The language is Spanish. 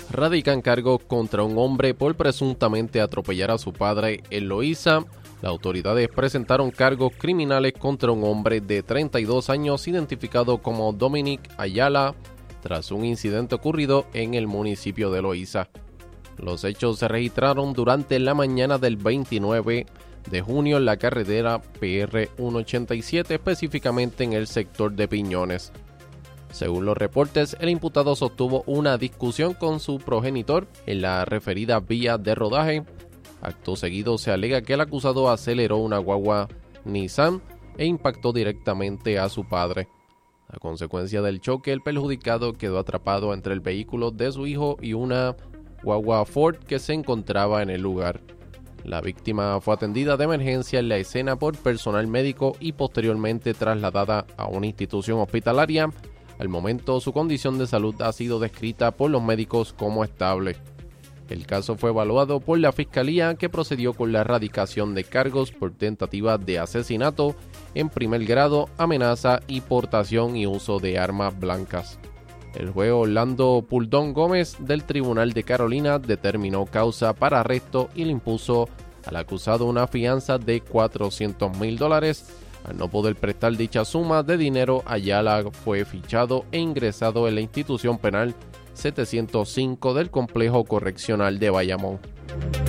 Radican cargos contra un hombre por presuntamente atropellar a su padre en Loíza. Las autoridades presentaron cargos criminales contra un hombre de 32 años identificado como Dominic Ayala tras un incidente ocurrido en el municipio de Loíza. Los hechos se registraron durante la mañana del 29 de junio en la carretera PR 187, específicamente en el sector de Piñones. Según los reportes, el imputado sostuvo una discusión con su progenitor en la referida vía de rodaje. Acto seguido se alega que el acusado aceleró una guagua Nissan e impactó directamente a su padre. A consecuencia del choque, el perjudicado quedó atrapado entre el vehículo de su hijo y una guagua Ford que se encontraba en el lugar. La víctima fue atendida de emergencia en la escena por personal médico y posteriormente trasladada a una institución hospitalaria. Al momento, su condición de salud ha sido descrita por los médicos como estable. El caso fue evaluado por la Fiscalía, que procedió con la erradicación de cargos por tentativa de asesinato en primer grado, amenaza y portación y uso de armas blancas. El juez Orlando Puldón Gómez del Tribunal de Carolina determinó causa para arresto y le impuso al acusado una fianza de $400,000. Al no poder prestar dicha suma de dinero, Ayala fue fichado e ingresado en la institución penal 705 del Complejo Correccional de Bayamón.